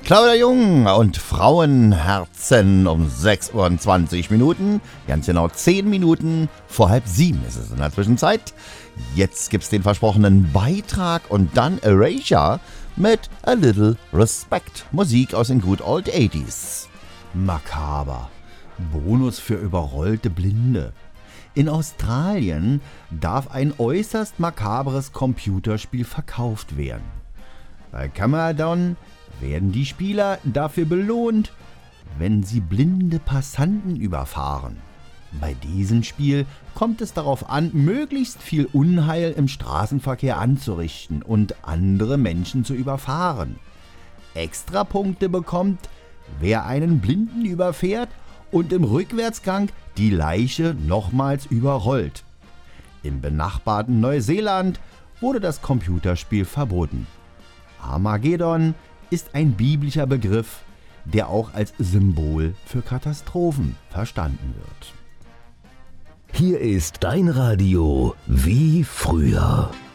Claudia Jung und Frauenherzen um 6:20 Uhr. Ganz genau 10 Minuten vor 6:30 ist es in der Zwischenzeit. Jetzt gibt's den versprochenen Beitrag und dann Erasure mit A Little Respect. Musik aus den Good Old 80s. Makaber. Bonus für überrollte Blinde. In Australien darf ein äußerst makabres Computerspiel verkauft werden. Bei Camadon werden die Spieler dafür belohnt, wenn sie blinde Passanten überfahren. Bei diesem Spiel kommt es darauf an, möglichst viel Unheil im Straßenverkehr anzurichten und andere Menschen zu überfahren. Extrapunkte bekommt, wer einen Blinden überfährt und im Rückwärtsgang die Leiche nochmals überrollt. Im benachbarten Neuseeland wurde das Computerspiel verboten. Armageddon ist ein biblischer Begriff, der auch als Symbol für Katastrophen verstanden wird. Hier ist dein Radio wie früher.